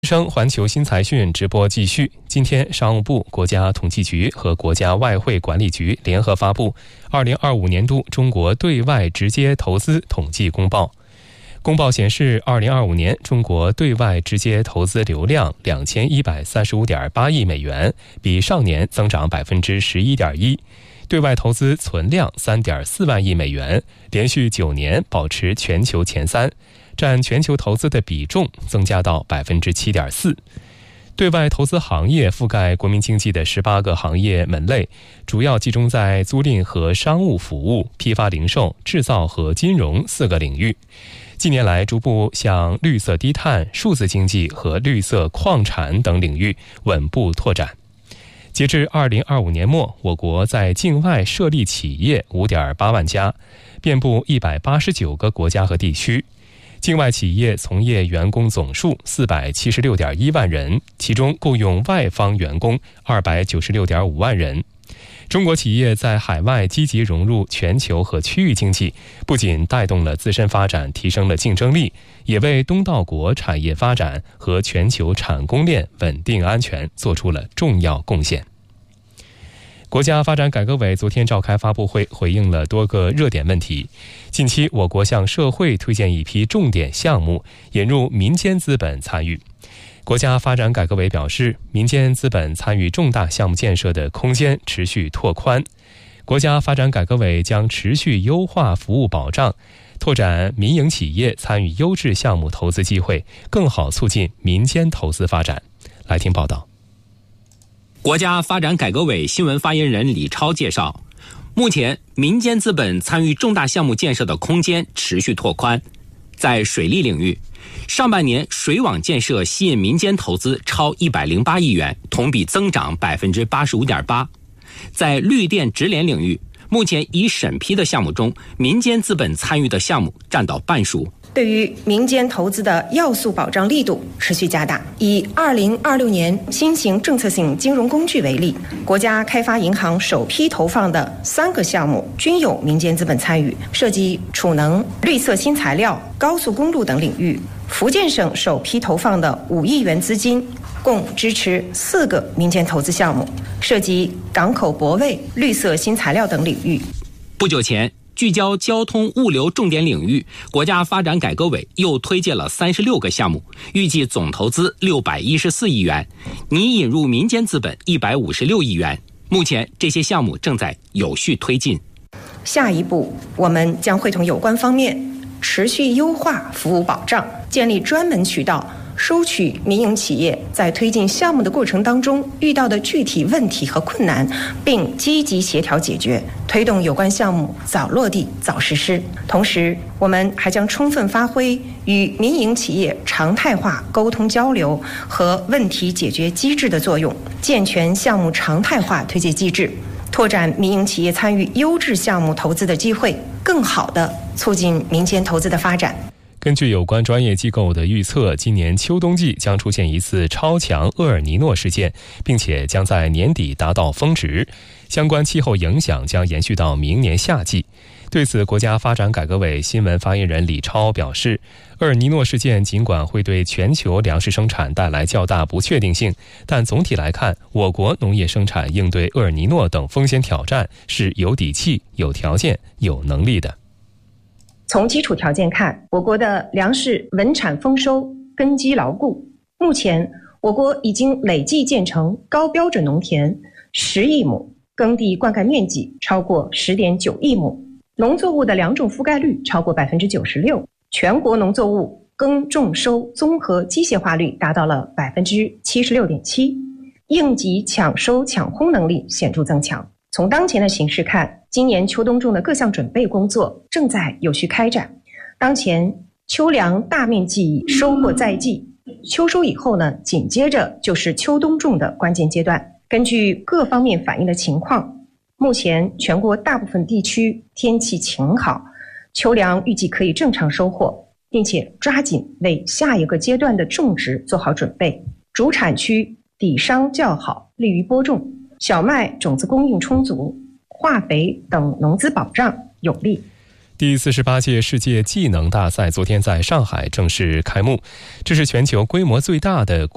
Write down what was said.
生环球新财讯直播继续。今天，商务部、国家统计局和国家外汇管理局联合发布2025年度中国对外直接投资统计公报。公报显示，2025年中国对外直接投资流量2135.8亿美元，比上年增长11.1%。对外投资存量3.4万亿美元，连续9年保持全球前3，占全球投资的比重增加到7.4%。对外投资行业覆盖国民经济的18个行业门类，主要集中在租赁和商务服务、批发零售、制造和金融4个领域。近年来，逐步向绿色低碳、数字经济和绿色矿产等领域稳步拓展。截至2025年末，我国在境外设立企业5.8万家，遍布189个国家和地区。境外企业从业员工总数476.1万人，其中雇佣外方员工296.5万人。中国企业在海外积极融入全球和区域经济，不仅带动了自身发展，提升了竞争力，也为东道国产业发展和全球产供链稳定安全做出了重要贡献。国家发展改革委昨天召开发布会，回应了多个热点问题。近期，我国向社会推荐一批重点项目，引入民间资本参与。国家发展改革委表示，民间资本参与重大项目建设的空间持续拓宽。国家发展改革委将持续优化服务保障，拓展民营企业参与优质项目投资机会，更好促进民间投资发展。来听报道。 国家发展改革委新闻发言人李超介绍，目前民间资本参与重大项目建设的空间持续拓宽。在水利领域，上半年水网建设吸引民间投资超108亿元，同比增长85.8%。在绿电直联领域，目前已审批的项目中，民间资本参与的项目占到半数。 对于民间投资的要素保障力度持续加大。以2026年新型政策性金融工具为例，国家开发银行首批投放的3个项目均有民间资本参与，涉及储能、绿色新材料、高速公路等领域。福建省首批投放的5亿元资金，共支持4个民间投资项目，涉及港口泊位、绿色新材料等领域。 不久前，聚焦交通物流重点领域，国家发展改革委又推荐了36个项目，预计总投资614亿元，拟引入民间资本156亿元。目前这些项目正在有序推进。 下一步，我们将会同有关方面持续优化服务保障，建立专门渠道，收取民营企业在推进项目的过程当中遇到的具体问题和困难，并积极协调解决，推动有关项目早落地、早实施。同时，我们还将充分发挥与民营企业常态化沟通交流和问题解决机制的作用，健全项目常态化推介机制，拓展民营企业参与优质项目投资的机会，更好地促进民间投资的发展。 根据有关专业机构的预测，今年秋冬季将出现一次超强厄尔尼诺事件，并且将在年底达到峰值，相关气候影响将延续到明年夏季。对此，国家发展改革委新闻发言人李超表示，厄尔尼诺事件尽管会对全球粮食生产带来较大不确定性，但总体来看，我国农业生产应对厄尔尼诺等风险挑战是有底气、有条件、有能力的。 从基础条件看，我国的粮食稳产丰收，根基牢固。目前，我国已经累计建成高标准农田10亿亩，耕地灌溉面积超过10.9亿亩，农作物的良种覆盖率超过96%，全国农作物耕种收综合机械化率达到了76.7%，应急抢收抢烘能力显著增强。从当前的形势看，今年秋冬种的各项准备工作正在有序开展。当前秋粮大面积收获在即，秋收以后呢，紧接着就是秋冬种的关键阶段。根据各方面反映的情况，目前全国大部分地区天气晴好，秋粮预计可以正常收获，并且抓紧为下一个阶段的种植做好准备。主产区底商较好，利于播种。小麦种子供应充足，化肥等农资保障有力。 第48届世界技能大赛昨天在上海正式开幕，这是全球规模最大的